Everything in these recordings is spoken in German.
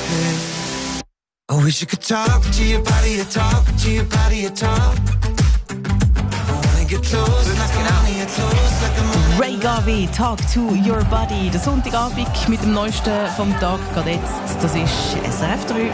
I wish I could talk to your body, talk to your body, talk. Ray Garvey, Talk to Your Body. Der Sonntagabend mit dem Neuesten vom Tag gerade jetzt. Das ist SRF 3.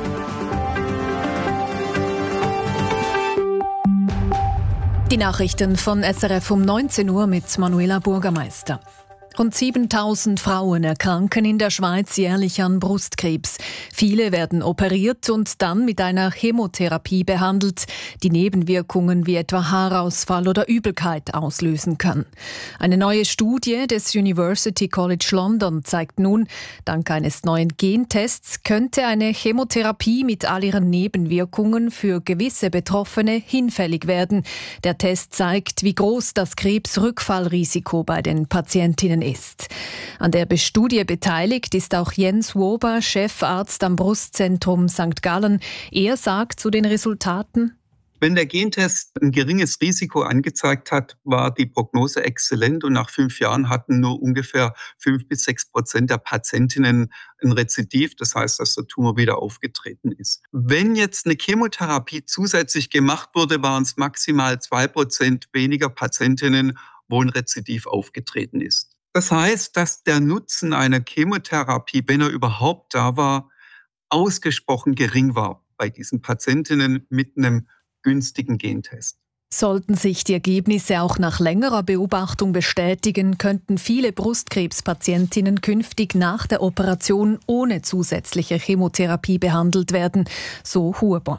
Die Nachrichten von SRF um 19 Uhr mit Manuela Bürgermeister. Rund 7.000 Frauen erkranken in der Schweiz jährlich an Brustkrebs. Viele werden operiert und dann mit einer Chemotherapie behandelt, die Nebenwirkungen wie etwa Haarausfall oder Übelkeit auslösen kann. Eine neue Studie des University College London zeigt nun, dank eines neuen Gentests könnte eine Chemotherapie mit all ihren Nebenwirkungen für gewisse Betroffene hinfällig werden. Der Test zeigt, wie groß das Krebsrückfallrisiko bei den Patientinnen ist. An der Studie beteiligt ist auch Jens Wober, Chefarzt am Brustzentrum St. Gallen. Er sagt zu den Resultaten: Wenn der Gentest ein geringes Risiko angezeigt hat, war die Prognose exzellent und nach 5 Jahren hatten nur ungefähr 5-6% der Patientinnen ein Rezidiv, das heißt, dass der Tumor wieder aufgetreten ist. Wenn jetzt eine Chemotherapie zusätzlich gemacht wurde, waren es maximal 2% weniger Patientinnen, wo ein Rezidiv aufgetreten ist. Das heißt, dass der Nutzen einer Chemotherapie, wenn er überhaupt da war, ausgesprochen gering war bei diesen Patientinnen mit einem günstigen Gentest. Sollten sich die Ergebnisse auch nach längerer Beobachtung bestätigen, könnten viele Brustkrebspatientinnen künftig nach der Operation ohne zusätzliche Chemotherapie behandelt werden, so Huber.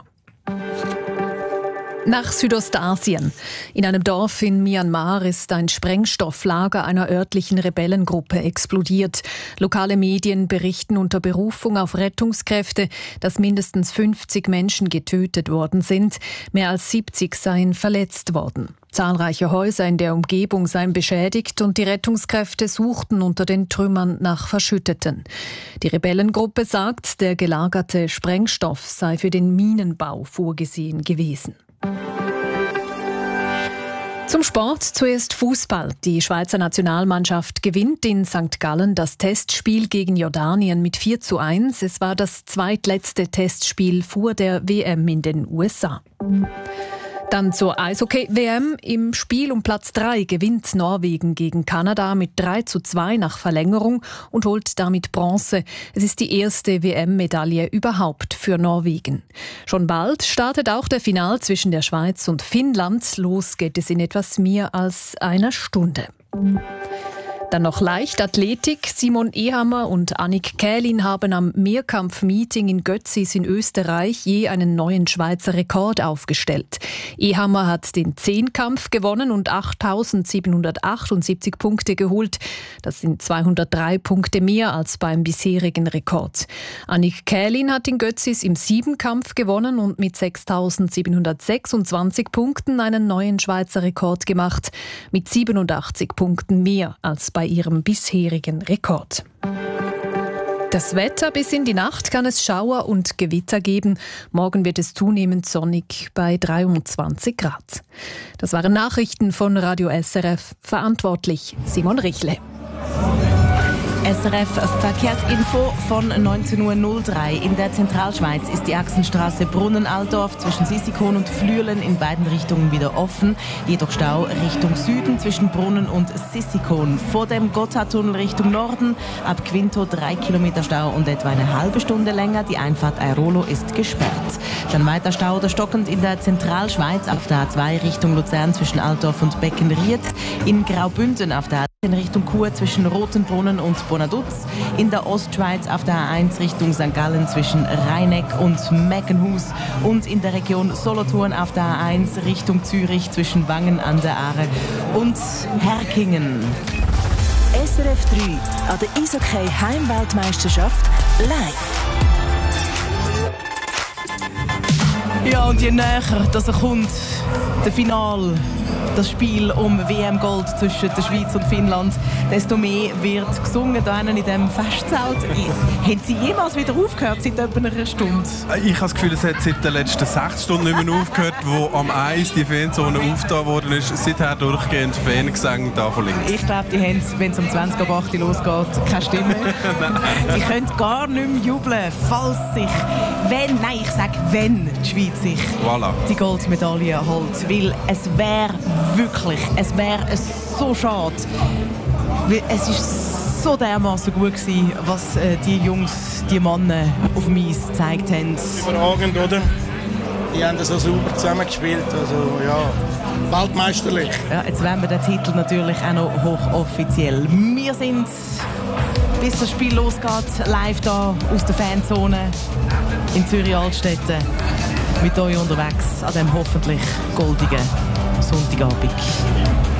Nach Südostasien. In einem Dorf in Myanmar ist ein Sprengstofflager einer örtlichen Rebellengruppe explodiert. Lokale Medien berichten unter Berufung auf Rettungskräfte, dass mindestens 50 Menschen getötet worden sind. Mehr als 70 seien verletzt worden. Zahlreiche Häuser in der Umgebung seien beschädigt und die Rettungskräfte suchten unter den Trümmern nach Verschütteten. Die Rebellengruppe sagt, der gelagerte Sprengstoff sei für den Minenbau vorgesehen gewesen. Zum Sport zuerst Fußball. Die Schweizer Nationalmannschaft gewinnt in St. Gallen das Testspiel gegen Jordanien mit 4:1. Es war das zweitletzte Testspiel vor der WM in den USA. Dann zur Eishockey-WM. Im Spiel um Platz 3 gewinnt Norwegen gegen Kanada mit 3:2 nach Verlängerung und holt damit Bronze. Es ist die erste WM-Medaille überhaupt für Norwegen. Schon bald startet auch der Final zwischen der Schweiz und Finnland. Los geht es in etwas mehr als einer Stunde. Dann noch Leichtathletik. Simon Ehammer und Annik Kählin haben am Mehrkampf-Meeting in Götzis in Österreich je einen neuen Schweizer Rekord aufgestellt. Ehammer hat den Zehnkampf gewonnen und 8.778 Punkte geholt. Das sind 203 Punkte mehr als beim bisherigen Rekord. Annik Kählin hat in Götzis im Siebenkampf gewonnen und mit 6.726 Punkten einen neuen Schweizer Rekord gemacht. Mit 87 Punkten mehr als bei ihrem bisherigen Rekord. Das Wetter: bis in die Nacht kann es Schauer und Gewitter geben. Morgen wird es zunehmend sonnig bei 23 Grad. Das waren Nachrichten von Radio SRF. Verantwortlich Simon Richle. SRF Verkehrsinfo von 19.03 Uhr. In der Zentralschweiz ist die Achsenstraße Brunnen-Altdorf zwischen Sissikon und Flüelen in beiden Richtungen wieder offen. Jedoch Stau Richtung Süden zwischen Brunnen und Sissikon. Vor dem Gotthardtunnel Richtung Norden ab Quinto 3 Kilometer Stau und etwa eine halbe Stunde länger. Die Einfahrt Airolo ist gesperrt. Dann weiter Stau oder stockend in der Zentralschweiz auf der A2 Richtung Luzern zwischen Altdorf und Beckenried. In Graubünden auf der in Richtung Chur zwischen Rotenbrunnen und Bonaduz. In der Ostschweiz auf der A1 Richtung St. Gallen zwischen Rheineck und Meckenhus. Und in der Region Solothurn auf der A1 Richtung Zürich zwischen Wangen an der Aare und Herkingen. SRF 3 an der Eishockey Heimweltmeisterschaft live. Ja, und je näher dass er kommt, der Final, das Spiel um WM-Gold zwischen der Schweiz und Finnland, desto mehr wird gesungen da in diesem Festzelt. Haben Sie jemals wieder aufgehört seit etwa einer Stunde? Ich habe das Gefühl, es hat seit den letzten 6 Stunden nicht mehr aufgehört, wo am Eis die Fanzone aufgetan worden ist. Seither durchgehend Fangesang da von links. Ich glaube, die haben, wenn es um 20:08 Uhr losgeht, keine Stimme. Die können gar nicht mehr jubeln, falls sich, wenn die Schweiz sich die Goldmedaille holt. Weil es wäre so schade. Weil es ist so dermaßen gut gewesen, was die Jungs, die Männer auf dem Eis gezeigt haben. Überragend, oder? Die haben so super zusammengespielt, also ja, weltmeisterlich. Ja, jetzt wollen wir den Titel natürlich auch noch hochoffiziell. Wir sind, bis das Spiel losgeht, live da aus der Fanzone in Zürich-Altstetten mit euch unterwegs an dem hoffentlich goldigen Sonntagabend.